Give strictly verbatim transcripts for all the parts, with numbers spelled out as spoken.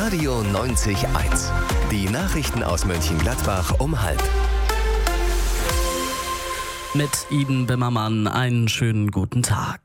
Radio neunzig Komma eins. Die Nachrichten aus Mönchengladbach um halb. Mit Iden Bimmermann einen schönen guten Tag.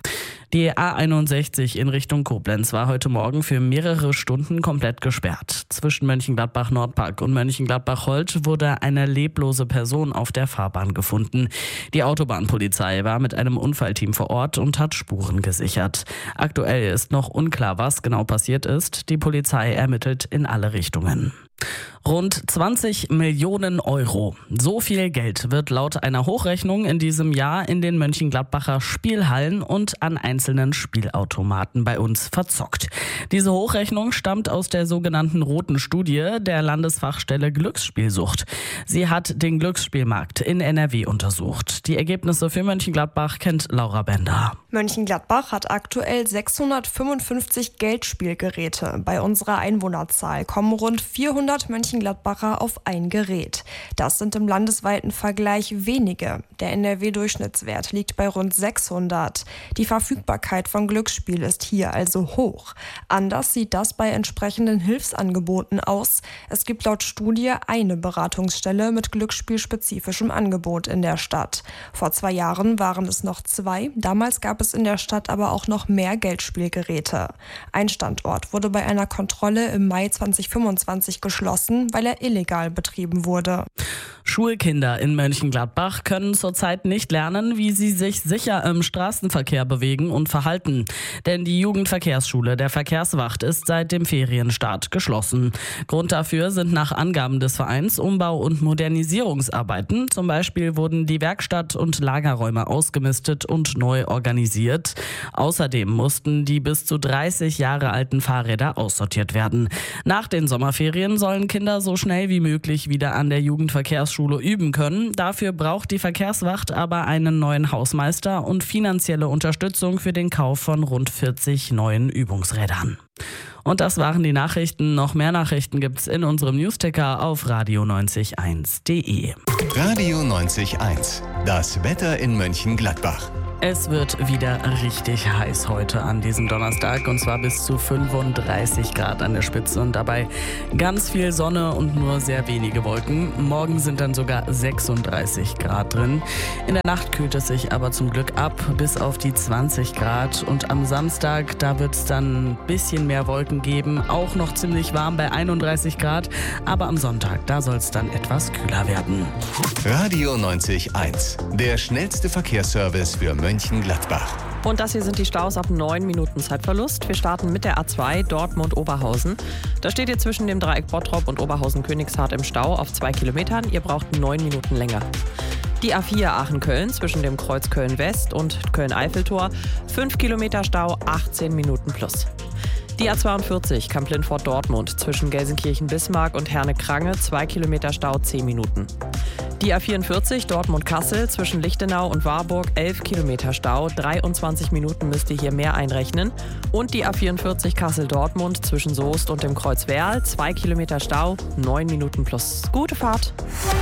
Die A einundsechzig in Richtung Koblenz war heute Morgen für mehrere Stunden komplett gesperrt. Zwischen Mönchengladbach-Nordpark und Mönchengladbach-Holt wurde eine leblose Person auf der Fahrbahn gefunden. Die Autobahnpolizei war mit einem Unfallteam vor Ort und hat Spuren gesichert. Aktuell ist noch unklar, was genau passiert ist. Die Polizei ermittelt in alle Richtungen. Rund zwanzig Millionen Euro. So viel Geld wird laut einer Hochrechnung in diesem Jahr in den Mönchengladbacher Spielhallen und an einzelnen Spielautomaten bei uns verzockt. Diese Hochrechnung stammt aus der sogenannten Roten Studie der Landesfachstelle Glücksspielsucht. Sie hat den Glücksspielmarkt in N R W untersucht. Die Ergebnisse für Mönchengladbach kennt Laura Bender. Mönchengladbach hat aktuell sechshundertfünfundfünfzig Geldspielgeräte. Bei unserer Einwohnerzahl kommen rund vierhundert Mönchengladbacher auf ein Gerät. Das sind im landesweiten Vergleich wenige. Der N R W-Durchschnittswert liegt bei rund sechshundert. Die Verfügbarkeit von Glücksspiel ist hier also hoch. Anders sieht das bei entsprechenden Hilfsangeboten aus. Es gibt laut Studie eine Beratungsstelle mit glücksspielspezifischem Angebot in der Stadt. Vor zwei Jahren waren es noch zwei. Damals gab es in der Stadt aber auch noch mehr Geldspielgeräte. Ein Standort wurde bei einer Kontrolle im Mai zweitausendfünfundzwanzig geschlossen, weil er illegal betrieben wurde. Schulkinder in Mönchengladbach können zurzeit nicht lernen, wie sie sich sicher im Straßenverkehr bewegen und verhalten. Denn die Jugendverkehrsschule der Verkehrswacht ist seit dem Ferienstart geschlossen. Grund dafür sind nach Angaben des Vereins Umbau- und Modernisierungsarbeiten. Zum Beispiel wurden die Werkstatt- und Lagerräume ausgemistet und neu organisiert. Außerdem mussten die bis zu dreißig Jahre alten Fahrräder aussortiert werden. Nach den Sommerferien sollen Kinder so schnell wie möglich wieder an der Jugendverkehrsschule üben können. Dafür braucht die Verkehrswacht aber einen neuen Hausmeister und finanzielle Unterstützung für den Kauf von rund vierzig neuen Übungsrädern. Und das waren die Nachrichten. Noch mehr Nachrichten gibt's in unserem Newsticker auf radio neunzig eins punkt de. Radio neunzig Komma eins. Das Wetter in Mönchengladbach. Es wird wieder richtig heiß heute an diesem Donnerstag und zwar bis zu fünfunddreißig Grad an der Spitze und dabei ganz viel Sonne und nur sehr wenige Wolken. Morgen sind dann sogar sechsunddreißig Grad drin. In der Nacht kühlt es sich aber zum Glück ab bis auf die zwanzig Grad und am Samstag, da wird es dann ein bisschen mehr Wolken geben, auch noch ziemlich warm bei einunddreißig Grad, aber am Sonntag, da soll es dann etwas kühler werden. Radio neunzig Komma eins. Der schnellste Verkehrsservice für Mönchengladbach. Und das hier sind die Staus ab neun Minuten Zeitverlust. Wir starten mit der A zwei Dortmund-Oberhausen. Da steht ihr zwischen dem Dreieck Bottrop und Oberhausen-Königshardt im Stau auf zwei Kilometern. Ihr braucht neun Minuten länger. Die A vier Aachen-Köln zwischen dem Kreuz Köln-West und Köln-Eiffeltor. fünf Kilometer Stau, achtzehn Minuten plus. Die A zweiundvierzig Kamp-Lindfort-Dortmund zwischen Gelsenkirchen-Bismarck und Herne-Krange, zwei Kilometer Stau, zehn Minuten. Die A vierundvierzig Dortmund-Kassel zwischen Lichtenau und Warburg, elf Kilometer Stau, dreiundzwanzig Minuten müsst ihr hier mehr einrechnen. Und die A vierundvierzig Kassel-Dortmund zwischen Soest und dem Kreuz Werl, zwei Kilometer Stau, neun Minuten plus. Gute Fahrt!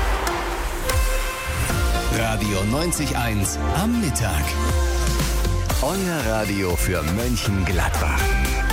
Radio neunzig Komma eins am Mittag. Euer Radio für Mönchengladbach.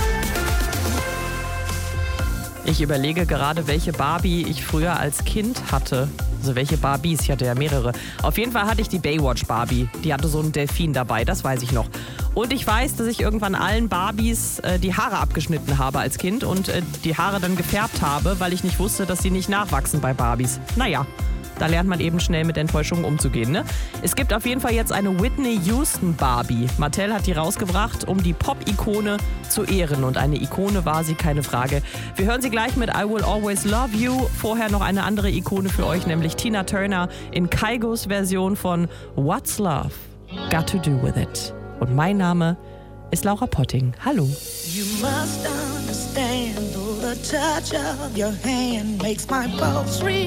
Ich überlege gerade, welche Barbie ich früher als Kind hatte. Also welche Barbies, ich hatte ja mehrere. Auf jeden Fall hatte ich die Baywatch Barbie. Die hatte so einen Delfin dabei, das weiß ich noch. Und ich weiß, dass ich irgendwann allen Barbies äh, die Haare abgeschnitten habe als Kind und äh, die Haare dann gefärbt habe, weil ich nicht wusste, dass sie nicht nachwachsen bei Barbies. Naja. Da lernt man eben schnell mit Enttäuschungen umzugehen, ne? Es gibt auf jeden Fall jetzt eine Whitney Houston Barbie. Mattel hat die rausgebracht, um die Pop-Ikone zu ehren. Und eine Ikone war sie, keine Frage. Wir hören sie gleich mit I Will Always Love You. Vorher noch eine andere Ikone für euch, nämlich Tina Turner in Kaigos Version von What's Love Got to Do With It. Und mein Name ist Laura Potting. Hallo. You must understand, though the touch of your hand makes my pulse real.